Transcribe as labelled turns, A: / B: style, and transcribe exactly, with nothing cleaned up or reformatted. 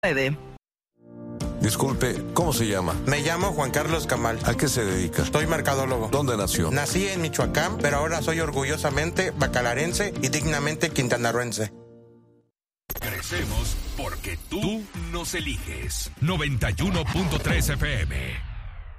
A: Disculpe, ¿cómo se llama?
B: Me llamo Juan Carlos Camal.
A: ¿A qué se dedica?
B: Soy mercadólogo.
A: ¿Dónde nació?
B: Nací en Michoacán, pero ahora soy orgullosamente bacalarense y dignamente quintanarroense.
C: Crecemos porque tú nos eliges. noventa y uno punto tres F M